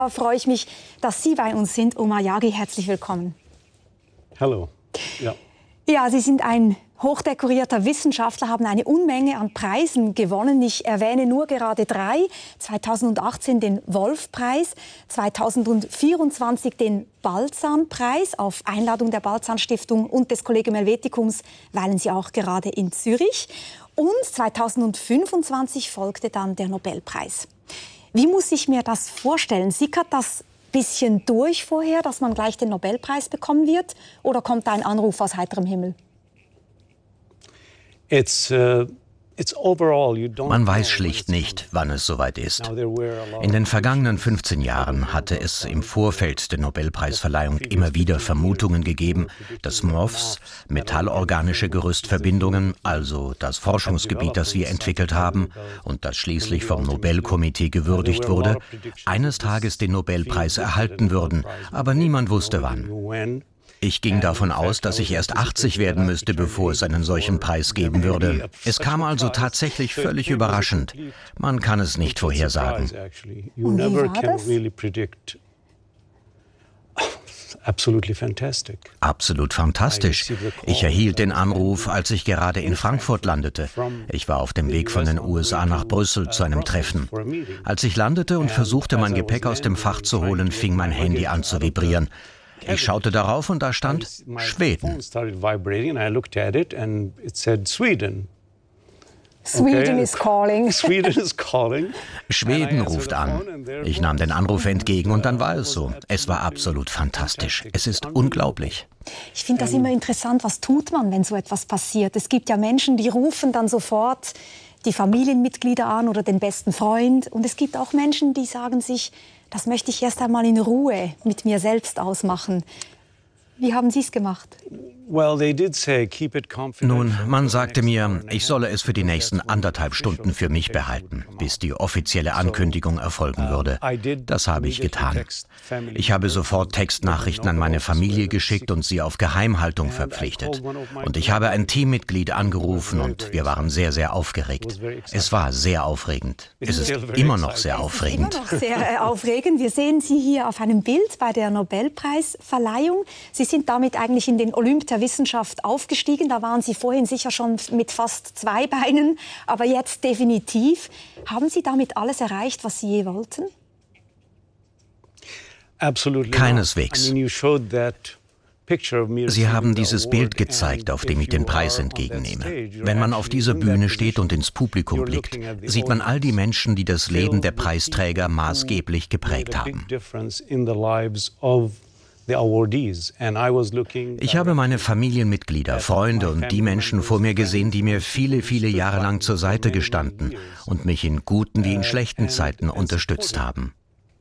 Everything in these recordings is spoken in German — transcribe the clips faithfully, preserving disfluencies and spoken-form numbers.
Da freue ich mich, dass Sie bei uns sind. Omar Yaghi, herzlich willkommen. Hallo. Ja. Ja, Sie sind ein hochdekorierter Wissenschaftler, haben eine Unmenge an Preisen gewonnen. Ich erwähne nur gerade drei. zweitausendachtzehn den Wolf-Preis, zweitausendvierundzwanzig den Balzan-Preis auf Einladung der Balzan-Stiftung und des Collegium Helveticums, weilen Sie auch gerade in Zürich. Und zweitausendfünfundzwanzig folgte dann der Nobelpreis. Wie muss ich mir das vorstellen? Sickert das ein bisschen durch vorher, dass man gleich den Nobelpreis bekommen wird? Oder kommt da ein Anruf aus heiterem Himmel? It's, uh, it's overall, you don't Man weiß schlicht nicht, wann es soweit ist. In den vergangenen fünfzehn Jahren hatte es im Vorfeld der Nobelpreisverleihung immer wieder Vermutungen gegeben, dass M O Fs, metallorganische Gerüstverbindungen, also das Forschungsgebiet, das wir entwickelt haben und das schließlich vom Nobelkomitee gewürdigt wurde, eines Tages den Nobelpreis erhalten würden, aber niemand wusste wann. Ich ging davon aus, dass ich erst achtzig werden müsste, bevor es einen solchen Preis geben würde. Es kam also tatsächlich völlig überraschend. Man kann es nicht vorhersagen. Und wie war das? Absolut fantastisch. Ich erhielt den Anruf, als ich gerade in Frankfurt landete. Ich war auf dem Weg von den U S A nach Brüssel zu einem Treffen. Als ich landete und versuchte, mein Gepäck aus dem Fach zu holen, fing mein Handy an zu vibrieren. Ich schaute darauf und da stand Schweden. Sweden is calling. Schweden ruft an. Ich nahm den Anruf entgegen und dann war es so. Es war absolut fantastisch. Es ist unglaublich. Ich finde das immer interessant. Was tut man, wenn so etwas passiert? Es gibt ja Menschen, die rufen dann sofort die Familienmitglieder an oder den besten Freund. Und es gibt auch Menschen, die sagen sich, das möchte ich erst einmal in Ruhe mit mir selbst ausmachen. Wie haben Sie es gemacht? Nun, man sagte mir, ich solle es für die nächsten anderthalb Stunden für mich behalten, bis die offizielle Ankündigung erfolgen würde. Das habe ich getan. Ich habe sofort Textnachrichten an meine Familie geschickt und sie auf Geheimhaltung verpflichtet. Und ich habe ein Teammitglied angerufen und wir waren sehr, sehr aufgeregt. Es war sehr aufregend. Es ist immer noch sehr aufregend. Immer noch sehr äh, aufregend. Wir sehen Sie hier auf einem Bild bei der Nobelpreisverleihung. Sie sind damit eigentlich in den Olymp der Wissenschaft aufgestiegen. Da waren Sie vorhin sicher schon mit fast zwei Beinen, aber jetzt definitiv. Haben Sie damit alles erreicht, was Sie je wollten? Keineswegs. Sie haben dieses Bild gezeigt, auf dem ich den Preis entgegennehme. Wenn man auf dieser Bühne steht und ins Publikum blickt, sieht man all die Menschen, die das Leben der Preisträger maßgeblich geprägt haben. Ich habe meine Familienmitglieder, Freunde und die Menschen vor mir gesehen, die mir viele, viele Jahre lang zur Seite gestanden und mich in guten wie in schlechten Zeiten unterstützt haben.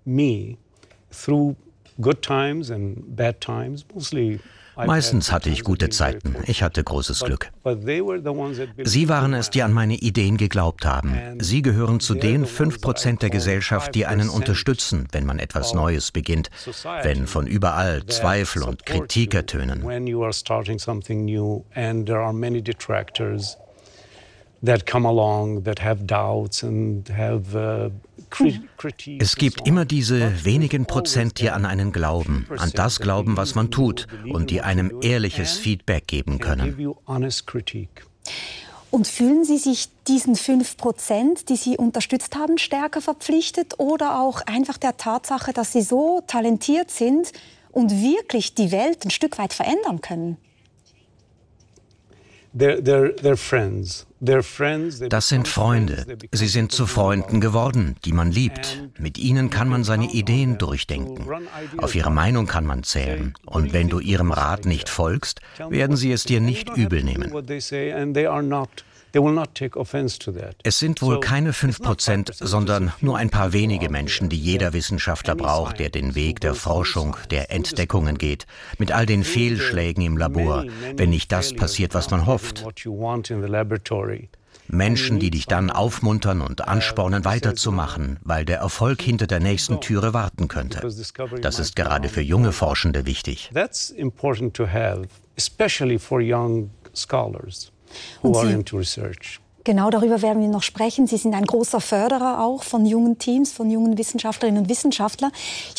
Meistens hatte ich gute Zeiten. Ich hatte großes Glück. Sie waren es, die an meine Ideen geglaubt haben. Sie gehören zu den fünf Prozent der Gesellschaft, die einen unterstützen, wenn man etwas Neues beginnt, wenn von überall Zweifel und Kritik ertönen. Es gibt immer diese wenigen Prozent, die an einen glauben, an das glauben, was man tut und die einem ehrliches Feedback geben können. Und fühlen Sie sich diesen fünf Prozent, die Sie unterstützt haben, stärker verpflichtet oder auch einfach der Tatsache, dass Sie so talentiert sind und wirklich die Welt ein Stück weit verändern können? Das sind Freunde. Sie sind zu Freunden geworden, die man liebt. Mit ihnen kann man seine Ideen durchdenken. Auf ihre Meinung kann man zählen. Und wenn du ihrem Rat nicht folgst, werden sie es dir nicht übel nehmen. Es sind wohl keine fünf Prozent, sondern nur ein paar wenige Menschen, die jeder Wissenschaftler braucht, der den Weg der Forschung, der Entdeckungen geht, mit all den Fehlschlägen im Labor, wenn nicht das passiert, was man hofft. Menschen, die dich dann aufmuntern und anspornen, weiterzumachen, weil der Erfolg hinter der nächsten Türe warten könnte. Das ist gerade für junge Forschende wichtig. Und Sie, Genau darüber werden wir noch sprechen. Sie sind ein großer Förderer auch von jungen Teams, von jungen Wissenschaftlerinnen und Wissenschaftlern.